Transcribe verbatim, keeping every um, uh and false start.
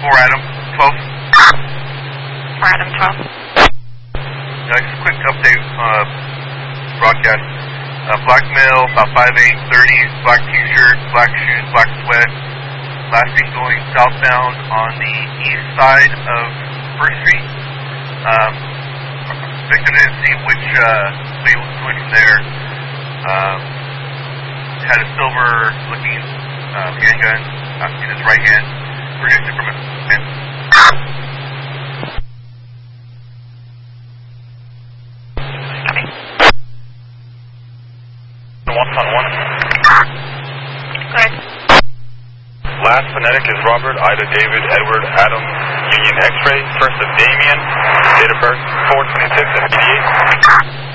four Adam, twelve. four Adam, twelve. Uh, just a quick update, uh, broadcast. Uh, black male, about five eight, thirty, black t-shirt, black shoes, black sweat. Last thing going southbound on the east side of First Street. Um, victim didn't see which uh, way it was going from there. Um, had a silver-looking uh, handgun uh, in his right hand. Produced it from his hand. One on one. Go ahead. Last phonetic is Robert, Ida, David, Edward, Adam, Union X-ray. First of Damien, date of birth four twenty-six and eighty-eight.